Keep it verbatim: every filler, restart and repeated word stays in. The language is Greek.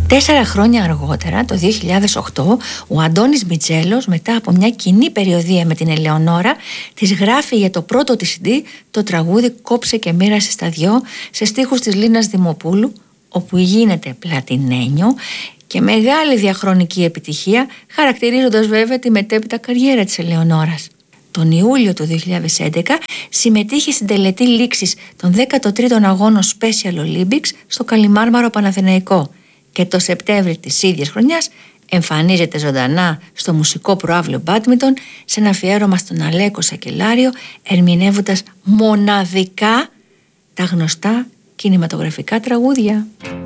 Τέσσερα χρόνια αργότερα, το δύο χιλιάδες οκτώ, ο Αντώνης Μιτσέλος, μετά από μια κοινή περιοδεία με την Ελεονόρα, της γράφει για το πρώτο της σι ντι το τραγούδι «Κόψε και μοίρασε στα δυο», σε στίχους της Λίνας Δημοπούλου, όπου γίνεται πλατινένιο και μεγάλη διαχρονική επιτυχία, χαρακτηρίζοντας βέβαια τη μετέπειτα καριέρα της Ελεονόρας. Τον Ιούλιο του δύο χιλιάδες έντεκα συμμετείχε στην τελετή λήξης των δέκατων τρίτων αγώνων Special Olympics στο Καλιμάρμαρο Παναθηναϊκό και το Σεπτέμβρη της ίδιας χρονιάς εμφανίζεται ζωντανά στο μουσικό προαύλιο Μπάντμιντον σε ένα αφιέρωμα στον Αλέκο Σακελάριο, ερμηνεύοντας μοναδικά τα γνωστά κινηματογραφικά τραγούδια.